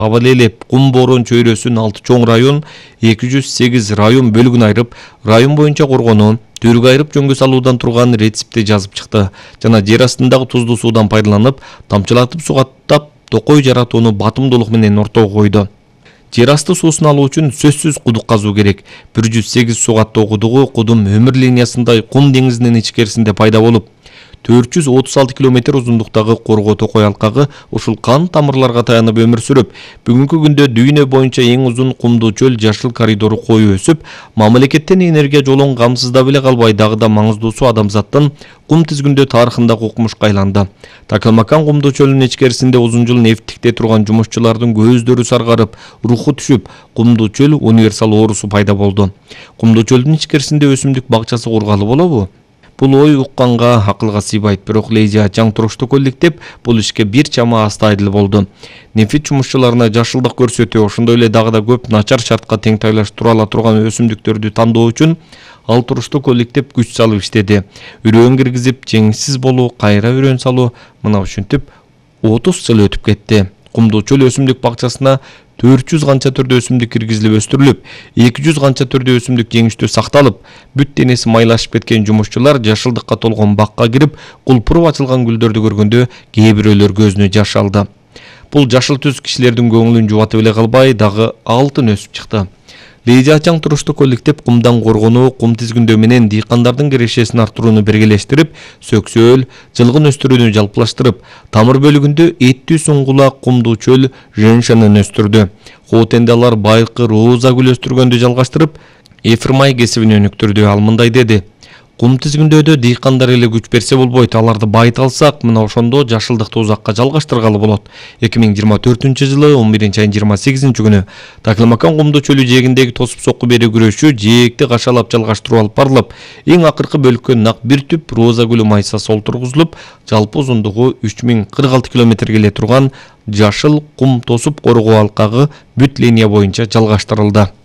Абалелеп, Кум Борон чөйрөсүн 6 чоң район 208 район бөлүгүн айырып, район боюнча коргонуу, түргө айырып жөнгө салуудан турган рецептти жазып чыкты жана жер астындагы туздуу суудан пайдаланып, тамчылатып сугаттап, токой жаратууну батымдуулук менен ортого койду. Жер асты суусун алуу үчүн сөзсүз кудук казуу керек. 108 сугаттоо кудугу кудум өмүр линиясындай Кум деңизинин ичкерисинде пайда болуп, 436 километр узундуктагы Коргоо токой алкагы ушул кан тамырларга таянып өмүр сүрүп, бүгүнкү күндө дүйнө боюнча эң узун кумдуу чөл жашыл коридору коюу өсүп, мамлекеттен энергия жолун камсыздап эле калбай, дагы да маңыздуусу адамзаттын кум тизгүндө тарыхындагы укмушка айланды. Такылмакан кумдуу чөлүнүн ичкерисинде узун жыл нефтикте турган жумушчулардын көздөрү саргарып, руху түшүп, кумдуу чөл универсал оорусу пайда болду. Кумдуу чөлдүн ичкерисинде өсүмдүк бакчасы кургалы болобу? Бул ой укканга акылга сыйбайт, бирок Лейза Чаң турушту коллектив бул ишке бир чама астайдыл болду. Нефть жумушчуларына жашылдык көрсөтүү, ошондой эле дагы да көп начар шартка тең тайлаштыра ала турган өсүмдүктөрдү тандоо үчүн ал турушту коллектив күч салып иштеди. Үрөөн киргизип, жеңишсиз болуу, кайра үрөөн салуу, мына ушинтип 30 жыл өтүп кетти. Кумдуу чөл өсүмдүк бакчасына 400 канча түрдө өсүмдүк киргизилип өстүрүлүп, 200 канча түрдө өсүмдүк жеңиштүү сакталып, бүт денеси майлашып кеткен жумушчулар жашылдыкка толгон бакка кирип, кулпуруп ачылган гүлдөрдү көргөндө кээ бирөөлөр көзүнө жаш алды. Бул жашыл түс кишилердин көңүлүн жубатып эле калбай, дагы алтын өсүп чыкты. Лейза Чаң турушту коллектив кумдан коргонуу, кум тизгүндөө менен дыйкандардын кирешесин арттырууну биргелештирип, сөксөөл, жылгын өстүрүүнү жалпылаштырып, тамыр бөлүгүндө эттүү суңгулак кумдуу чөл женьшенин өстүрдү. Хотенде алар байкы роза гүл өстүргөндү жалгаштырып, эфир май кесибин өнүктүрдү. Ал мындай деди: кум тизгүндөөдө дыйкандар эле күч берсе болбойт, аларды байыта алсак, мына ошондо жашылдыкты узакка жалгаштыргалы болот. 2024-жылы 11-айнын 28-күнү Такылмакан кумдуу чөлү жээгиндеги тосуп сокку берүү күрөшү жээкти кашалап жалгаштыруу алып барылып, эң акыркы бөлүккө нак бир түп роза гүлү майсасы олтургузулуп, жалпы узундугу 3046 километр келе турган жашыл кум тосуп коргоо алкагы бүт линия боюнча жалгаштырылды.